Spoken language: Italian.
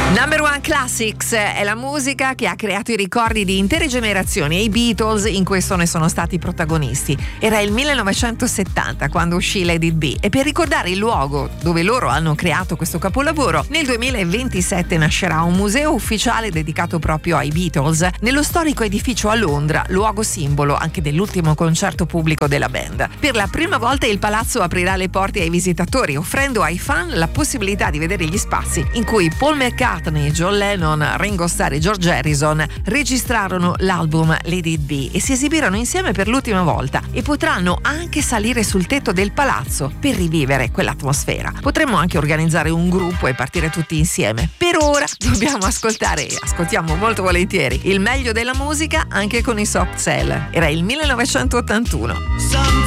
Number One Classics è la musica che ha creato i ricordi di intere generazioni e i Beatles in questo ne sono stati protagonisti. Era il 1970 quando uscì Let It Be e per ricordare il luogo dove loro hanno creato questo capolavoro, nel 2027 nascerà un museo ufficiale dedicato proprio ai Beatles nello storico edificio a Londra, luogo simbolo anche dell'ultimo concerto pubblico della band. Per la prima volta il palazzo aprirà le porte ai visitatori, offrendo ai fan la possibilità di vedere gli spazi in cui Paul McCartney, John Lennon, Ringo Starr e George Harrison registrarono l'album Let It Be e si esibirono insieme per l'ultima volta, e potranno anche salire sul tetto del palazzo per rivivere quell'atmosfera. Potremmo anche organizzare un gruppo e partire tutti insieme. Per ora dobbiamo ascoltiamo molto volentieri il meglio della musica anche con i Soft Cell. Era il 1981.